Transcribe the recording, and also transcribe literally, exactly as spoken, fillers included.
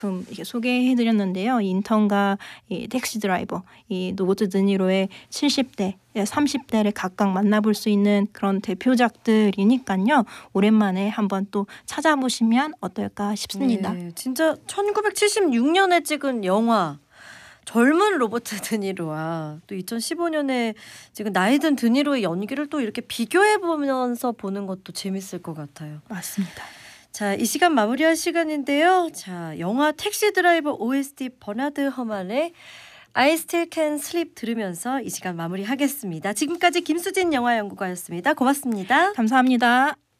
좀 이렇게 소개해드렸는데요. 인턴과 이 택시 드라이버, 이 로버트 드니로의 칠십 대, 삼십 대를 각각 만나볼 수 있는 그런 대표작들이니까요. 오랜만에 한번 또 찾아보시면 어떨까 싶습니다. 네, 진짜 천구백칠십육 년에 찍은 영화 젊은 로버트 드니로와 또 이천십오 년에 지금 나이 든 드니로의 연기를 또 이렇게 비교해보면서 보는 것도 재밌을 것 같아요. 맞습니다. 자, 이 시간 마무리할 시간인데요. 자, 영화 택시 드라이버 오에스티 버나드 허만의 I Still Can Sleep 들으면서 이 시간 마무리하겠습니다. 지금까지 김수진 영화연구가였습니다. 고맙습니다. 감사합니다.